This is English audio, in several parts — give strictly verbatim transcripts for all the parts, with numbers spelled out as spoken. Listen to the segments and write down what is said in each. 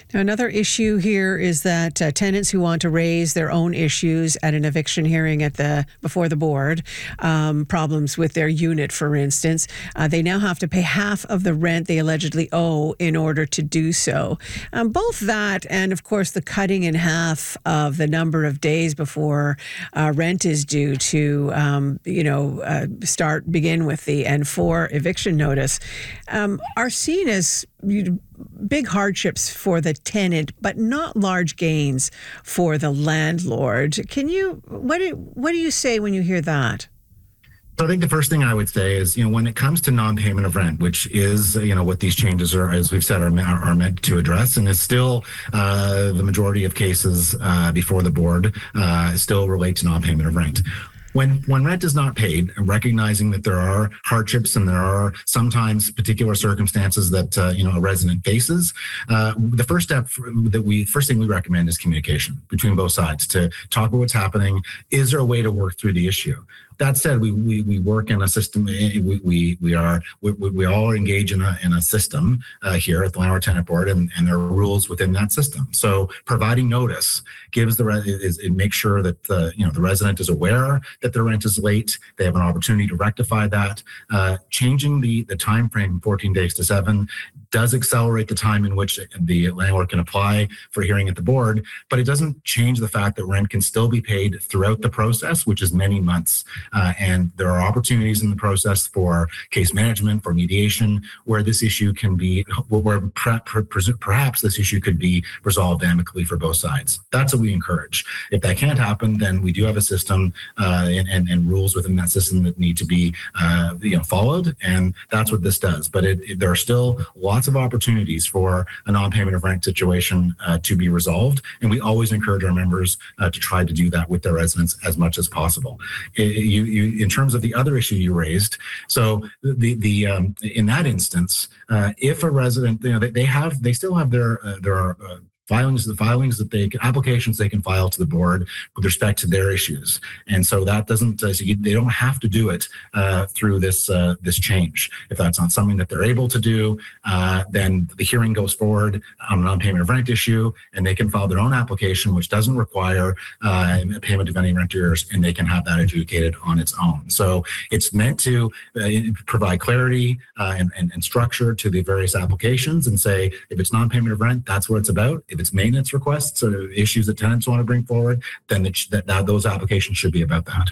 Now, another issue here is that uh, tenants who want to raise their own issues at an eviction hearing at the before the board, um, problems with their unit, for instance, uh, they now have to pay half of the rent they allegedly owe in order to do so. Um, both that and, of course, the cutting in half of the number of days before uh, rent is due to, um, you know, uh, start begin with the N four eviction notice, um, are seen as big hardships for the tenant, but not large gains for the landlord. Can you, what do, what do you say when you hear that? So I think the first thing I would say is, you know, when it comes to non-payment of rent, which is, you know, what these changes are, as we've said, are, are meant to address, and is still uh, the majority of cases uh, before the board uh, still relate to non-payment of rent. When when rent is not paid, and recognizing that there are hardships and there are sometimes particular circumstances that uh, you know a resident faces, uh, the first step that we first thing we recommend is communication between both sides to talk about what's happening. Is there a way to work through the issue? That said, we, we we work in a system. We we we are we, we all engage in a in a system uh, here at the Landlord Tenant Board, and, and there are rules within that system. So providing notice gives the is it makes sure that the you know the resident is aware that their rent is late. They have an opportunity to rectify that. Uh, changing the the time frame from fourteen days to seven does accelerate the time in which the landlord can apply for hearing at the board, but it doesn't change the fact that rent can still be paid throughout the process, which is many months. Uh, and there are opportunities in the process for case management, for mediation, where this issue can be, where perhaps this issue could be resolved amicably for both sides. That's what we encourage. If that can't happen, then we do have a system uh, and, and, and rules within that system that need to be uh, you know, followed, and that's what this does. But it, it, there are still lots of opportunities for a non-payment of rent situation uh, to be resolved, and we always encourage our members uh, to try to do that with their residents as much as possible. It, you, you, in terms of the other issue you raised, so the the um, in that instance, uh, if a resident, you know, they, they have, they still have their uh, their uh, filings, the filings that they, applications they can file to the board with respect to their issues. And so that doesn't, uh, so you, they don't have to do it uh, through this uh, this change. If that's not something that they're able to do, uh, then the hearing goes forward on a non-payment of rent issue, and they can file their own application, which doesn't require uh, payment of any rent arrears, and they can have that adjudicated on its own. So it's meant to uh, provide clarity uh, and, and, and structure to the various applications and say, if it's non-payment of rent, that's what it's about. If it's maintenance requests or issues that tenants want to bring forward, then the, that, that those applications should be about that.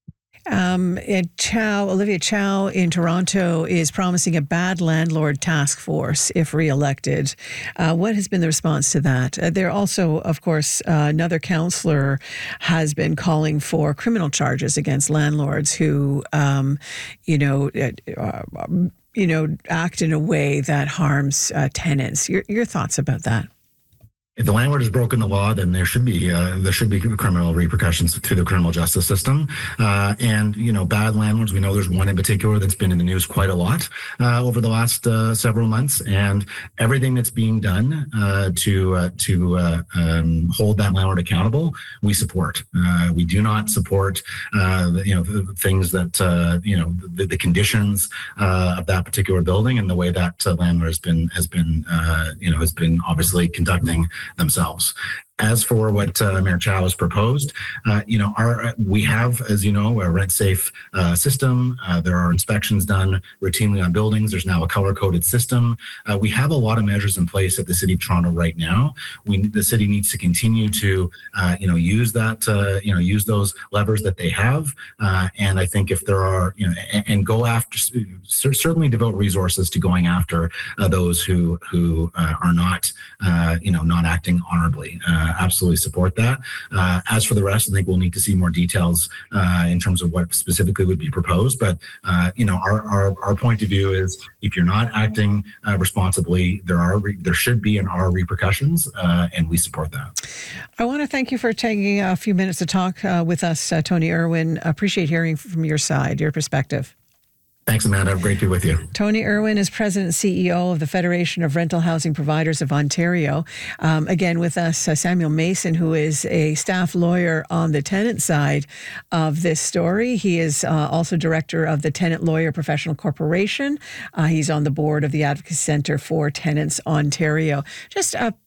Um, Chow, Olivia Chow in Toronto is promising a bad landlord task force if re-elected. Uh, what has been the response to that? Uh, there also, of course, uh, another councillor has been calling for criminal charges against landlords who, um, you know, uh, you know, act in a way that harms uh, tenants. Your, your thoughts about that? If the landlord has broken the law, then there should be uh, there should be criminal repercussions through the criminal justice system. Uh, and you know, bad landlords, we know there's one in particular that's been in the news quite a lot uh, over the last uh, several months. And everything that's being done uh, to uh, to uh, um, hold that landlord accountable, we support. Uh, we do not support uh, the, you know the things that uh, you know the, the conditions uh, of that particular building and the way that uh, landlord has been has been uh, you know has been obviously conducting themselves. As for what uh, Mayor Chow has proposed, uh, you know, our we have, as you know, a rent-safe uh, system. Uh, there are inspections done routinely on buildings. There's now a color-coded system. Uh, we have a lot of measures in place at the City of Toronto right now. We the city needs to continue to, uh, you know, use that, uh, you know, use those levers that they have. Uh, and I think if there are, you know, and, and go after, certainly devote resources to going after uh, those who who uh, are not, uh, you know, not acting honorably. Uh, absolutely support that. Uh, as for the rest, I think we'll need to see more details uh, in terms of what specifically would be proposed. But, uh, you know, our, our, our point of view is if you're not acting uh, responsibly, there are re- there should be and are repercussions, uh, and we support that. I want to thank you for taking a few minutes to talk uh, with us, uh, Tony Irwin. Appreciate hearing from your side, your perspective. Thanks, Amanda. Great to be with you. Tony Irwin is President and C E O of the Federation of Rental Housing Providers of Ontario. Um, again, with us, uh, Samuel Mason, who is a staff lawyer on the tenant side of this story. He is uh, also director of the Tenant Lawyer Professional Corporation. Uh, he's on the board of the Advocacy Centre for Tenants Ontario. Just a